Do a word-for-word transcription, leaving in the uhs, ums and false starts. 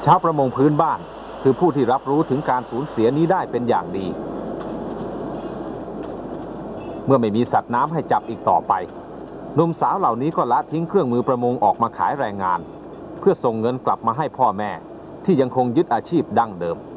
ชาวประมงพื้นบ้านคือผู้ที่รับรู้ถึงการสูญเสียนี้ได้เป็นอย่างดีเมื่อไม่มีสัตว์น้ำให้จับอีกต่อไปหนุ่มสาวเหล่านี้ก็ละทิ้งเครื่องมือประมงออกมาขายแรงงานเพื่อส่งเงินกลับมาให้พ่อแม่ที่ยังคงยึดอาชีพดั้งเดิม